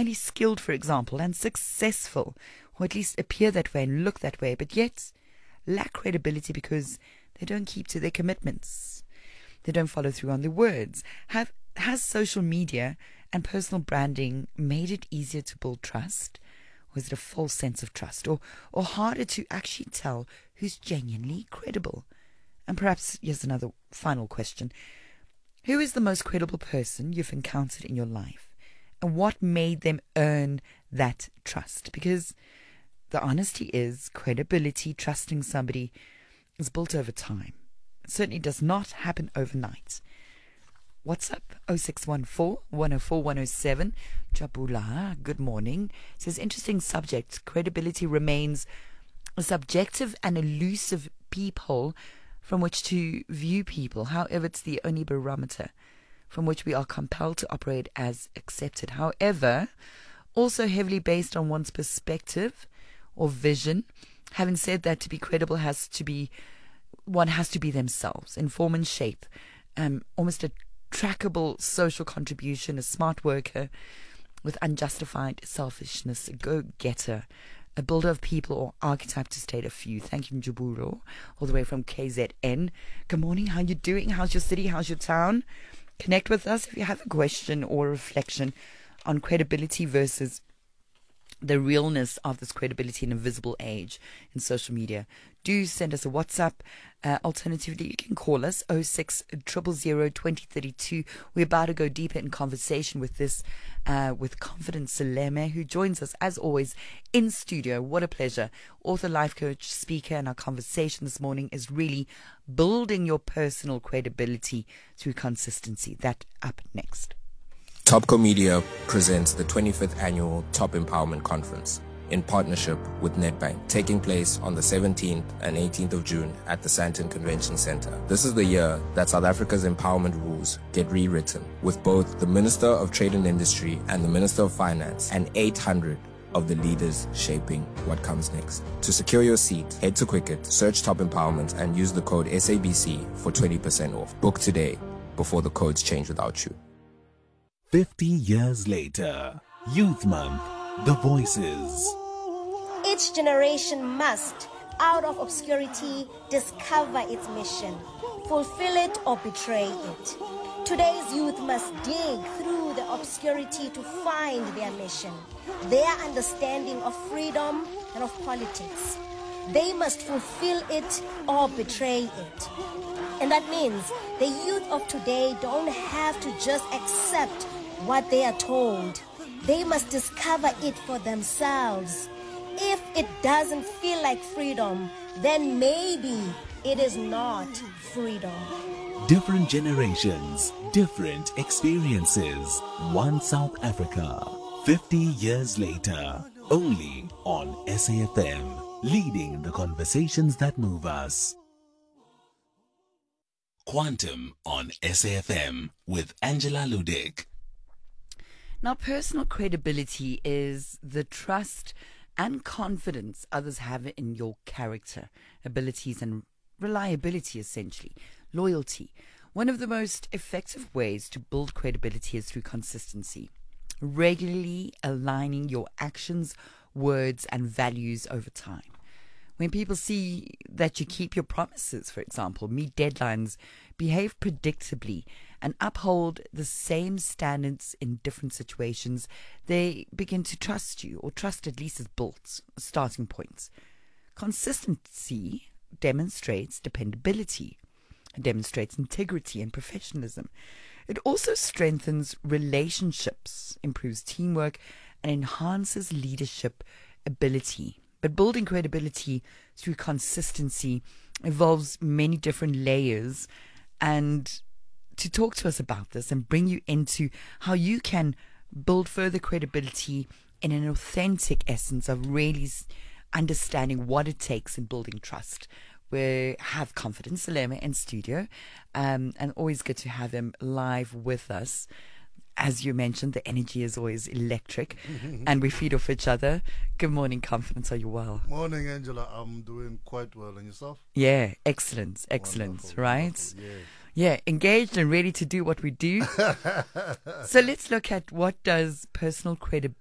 highly skilled, for example, and successful, or at least appear that way and look that way, but yet lack credibility because they don't keep to their commitments. They don't follow through on their words. Has social media and personal branding made it easier to build trust? Or is it a false sense of trust? Or harder to actually tell who's genuinely credible? And perhaps here's another final question. Who is the most credible person you've encountered in your life? And what made them earn that trust? Because the honesty is credibility, trusting somebody is built over time. It certainly does not happen overnight. WhatsApp 0614 104 107. Jabula, good morning. Says, interesting subject. Credibility remains a subjective and elusive peephole from which to view people. However, it's the only barometer from which we are compelled to operate as accepted. However, also heavily based on one's perspective or vision. Having said that, to be credible one has to be themselves, in form and shape, almost a trackable social contribution, a smart worker with unjustified selfishness, a go-getter, a builder of people, or archetype, to state a few. Thank you, Njuburo, all the way from KZN. Good morning, how you doing? How's your city? How's your town? Connect with us if you have a question or a reflection on credibility versus the realness of this credibility in a visible age in social media. Do send us a WhatsApp. Alternatively, you can call us 06 000 2032. We're about to go deeper in conversation with this, with Confidence Saleme, who joins us as always in studio. What a pleasure. Author, life coach, speaker, and our conversation this morning is really building your personal credibility through consistency. That up next. Topco Media presents the 25th Annual Top Empowerment Conference in partnership with Nedbank, taking place on the 17th and 18th of June at the Sandton Convention Center. This is the year that South Africa's empowerment rules get rewritten, with both the Minister of Trade and Industry and the Minister of Finance and 800 of the leaders shaping what comes next. To secure your seat, head to Quicket, search Top Empowerment, and use the code SABC for 20% off. Book today before the codes change without you. 50 years later, Youth Month, the voices. Each generation must, out of obscurity, discover its mission, fulfill it or betray it. Today's youth must dig through the obscurity to find their mission, their understanding of freedom and of politics. They must fulfill it or betray it. And that means the youth of today don't have to just accept what they are told. They must discover it for themselves. If it doesn't feel like freedom, then maybe it is not freedom. Different generations, different experiences. One South Africa, 50 years later, only on SAFM, leading the conversations that move us. Quantum on SAFM with Angela Ludick. Now, personal credibility is the trust and confidence others have in your character, abilities, and reliability, essentially. Loyalty. One of the most effective ways to build credibility is through consistency. Regularly aligning your actions, words, and values over time. When people see that you keep your promises, for example, meet deadlines, behave predictably, and uphold the same standards in different situations, they begin to trust you, or trust at least is built, starting points. Consistency demonstrates dependability, demonstrates integrity and professionalism. It also strengthens relationships, improves teamwork, and enhances leadership ability. But building credibility through consistency involves many different layers. And to talk to us about this and bring you into how you can build further credibility in an authentic essence of really understanding what it takes in building trust, we have Confidence Saleme in studio, and always good to have him live with us. As you mentioned, the energy is always electric and we feed off each other. Good morning, Confidence. Are you well? Morning, Angela. I'm doing quite well. And yourself? Yeah, excellent, Wonderful, right? wonderful, Yeah, engaged and ready to do what we do. So let's look at what does personal credibility